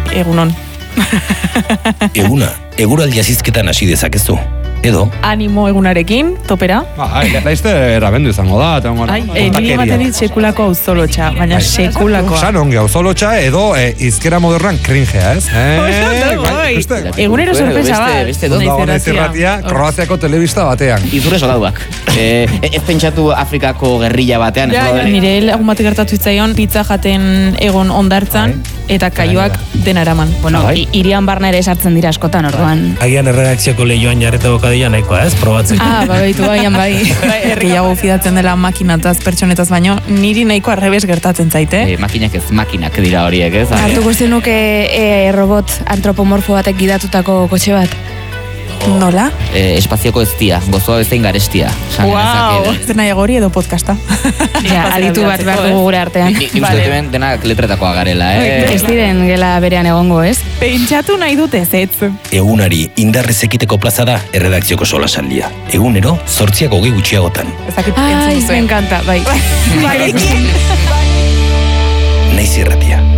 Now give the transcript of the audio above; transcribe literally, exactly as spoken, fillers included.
egunon. Eguna, eguraldi azizketan hasi dezakezu. Edo? Animo egunarekin, topera. Ba, laizte erabendu izango da. Ai, nire ematen dit sekulako auzolotxa, baina sekulakoa. San ongi auzolotxa edo izkera modernan cringea, ez? Egunero sorpresa bat. Naiz irratia, Kroaziako telebista batean. Izure soldatuak. Ez pentsatu Afrikako gerrilla batean. Nire lagun bat gertatu itzaion, pizza jaten egon ondartzan, eta kaioak den araman. Bueno, irian barna ere sartzen dira askotan, orduan. Agian erredakzioko lehioan jarreta bokadila nahikoa, ez? Probatzen. Ah, babaitu baian bai. Herriago fidatzen dela makinataz, pertsonetaz baino, niri nahiko arrebes gertatzen zaite. Makinak ez makinak dira horiek, ez? Hartuko zenuke robot antropomorfo batek gidatutako kotxe bat? Nola? Espazioko eztia, gozoa bezain garestia. Wow, zer nahiago hori edo podcasta. Ja, aditu bat behar dugu gure artean. Nik uste duen denak letretakoa garela, eh? Ez diren gela berean egongo, ez? Pentsatu nahi dut ez ez. Egunari indarrez ekiteko plaza da erredakzioko solasaldia. Egunero, zortziak hogei gutxiagotan. Ai, me encanta, bai. Naiz irratia.